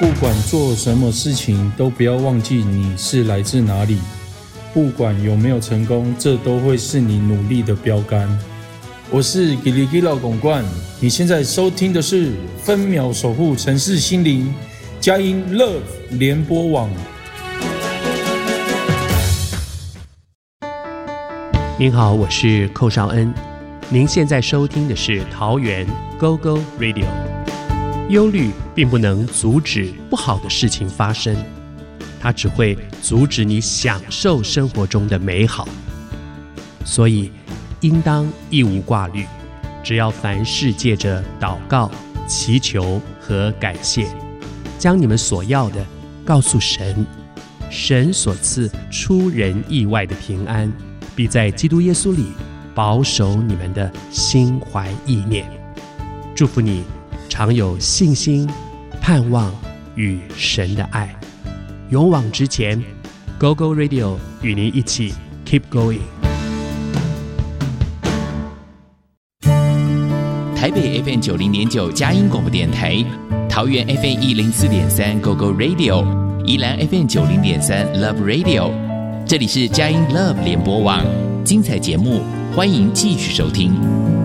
不管做什么事情，都不要忘记你是来自哪里。不管有没有成功，这都会是你努力的标杆。我是吉里吉老公冠，你现在收听的是分秒守护城市心灵佳音 Love 联播网。 您好，我是寇绍恩，您现在收听的是桃园 GoGo Radio。忧虑并不能阻止不好的事情发生，它只会阻止你享受生活中的美好。所以应当一无挂虑，只要凡事借着祷告、祈求和感谢，将你们所要的告诉神，神所赐出人意外的平安，必在基督耶稣里保守你们的心怀意念。祝福你常有信心、盼望与神的爱，勇往直前。 GoGo Radio 与您一起 Keep Going。 台北 FM 90.9佳音广播电台，桃园 FM 104.3 GoGo Radio， 宜兰 FM 90.3 Love Radio。 这里是佳音 Love 联播网，精彩节目欢迎继续收听。